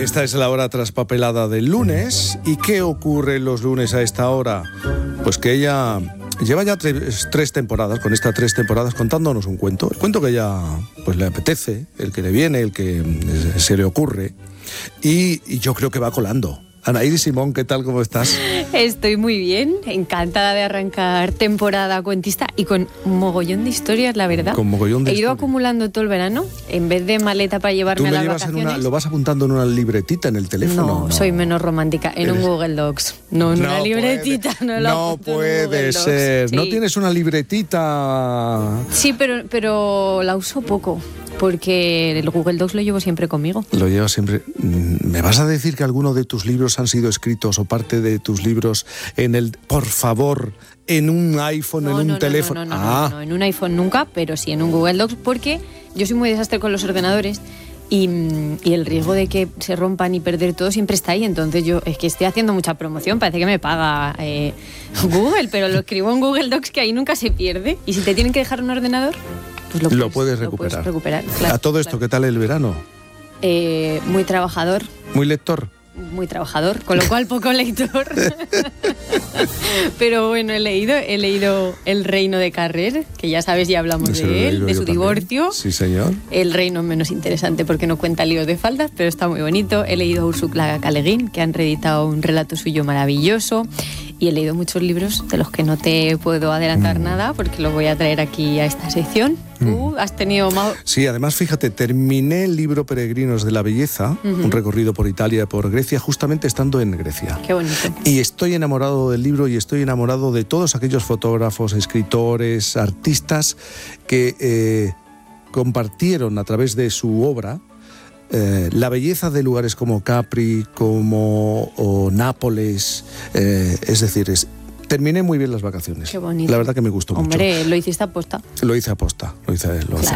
Esta es la hora traspapelada del lunes. ¿Y qué ocurre los lunes a esta hora? Pues que ella lleva ya tres temporadas, con estas 3 temporadas, contándonos un cuento. El cuento que ella pues le apetece, el que le viene, el que se le ocurre. Y yo creo que va colando. Anaíris Simón, ¿qué tal? ¿Cómo estás? Estoy muy bien, encantada de arrancar temporada cuentista y con un mogollón de historias, la verdad. Con mogollón de He ido historias. acumulando todo el verano, en vez de maleta para llevarme a las vacaciones. Lo vas apuntando en una libretita en el teléfono. No, soy menos romántica, en un Google Docs, no en una libretita. No puede ser, sí. ¿No tienes una libretita? Sí, pero la uso poco. Porque el Google Docs lo llevo siempre conmigo. Lo llevas siempre. ¿Me vas a decir que alguno de tus libros han sido escritos o parte de tus libros por favor, en un iPhone, en un teléfono? No, en un iPhone nunca, pero sí en un Google Docs, porque yo soy muy desastre con los ordenadores y el riesgo de que se rompan y perder todo siempre está ahí. Entonces yo es que estoy haciendo mucha promoción, parece que me paga Google, pero lo escribo en Google Docs, que ahí nunca se pierde. Y si te tienen que dejar un ordenador, pues lo puedes recuperar. Claro, a todo esto, ¿qué tal el verano? Muy trabajador. ¿Muy lector? Muy trabajador, con lo cual poco lector. Pero bueno, he leído El reino de Carrer, que ya sabes, ya hablamos de él, de su divorcio. Sí, señor. El reino es menos interesante porque no cuenta líos de faldas, pero está muy bonito. He leído a Úrsula K. Le Guin, que han reeditado un relato suyo maravilloso. Y he leído muchos libros de los que no te puedo adelantar nada, porque los voy a traer aquí a esta sección. ¿Tú has tenido más? Sí, además, fíjate, terminé el libro Peregrinos de la Belleza, un recorrido por Italia y por Grecia, justamente estando en Grecia. Qué bonito. Y estoy enamorado del libro y estoy enamorado de todos aquellos fotógrafos, escritores, artistas que compartieron a través de su obra la belleza de lugares como Capri, como Nápoles, es decir, terminé muy bien las vacaciones. Qué bonito. La verdad que me gustó mucho. Hombre, lo hiciste aposta. Lo hice aposta, lo hice